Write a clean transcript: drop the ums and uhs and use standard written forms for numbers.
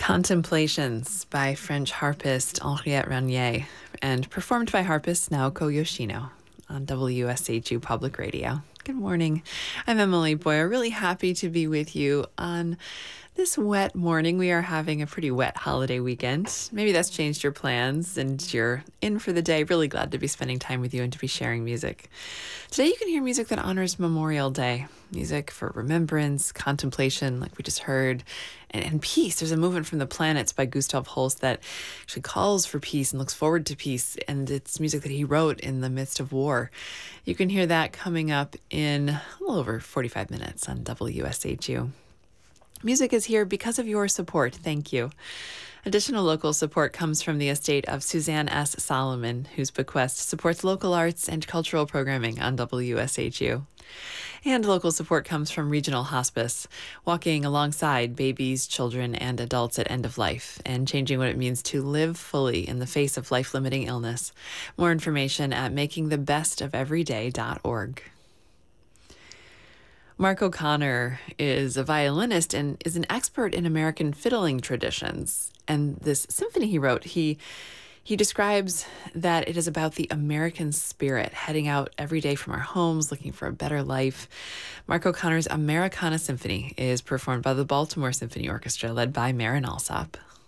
Contemplations by French harpist Henriette Ranier and performed by harpist Naoko Yoshino on WSHU Public Radio. Good morning. I'm Emily Boyer. Really happy to be with you on this wet morning. We are having a pretty wet holiday weekend. Maybe that's changed your plans and you're in for the day. Really glad to be spending time with you and to be sharing music. Today you can hear music that honors Memorial Day. Music for remembrance, contemplation, like we just heard, and peace. There's a movement from the planets by Gustav Holst that actually calls for peace and looks forward to peace. And it's music that he wrote in the midst of war. You can hear that coming up in a little over 45 minutes on WSHU. Music is here because of your support. Thank you. Additional local support comes from the estate of Suzanne S. Solomon, whose bequest supports local arts and cultural programming on WSHU. And local support comes from Regional Hospice, walking alongside babies, children, and adults at end of life and changing what it means to live fully in the face of life-limiting illness. More information at makingthebestofeveryday.org. Mark O'Connor is a violinist and is an expert in American fiddling traditions. And this symphony he wrote, he describes that it is about the American spirit, heading out every day from our homes, looking for a better life. Mark O'Connor's Americana Symphony is performed by the Baltimore Symphony Orchestra, led by Marin Alsop.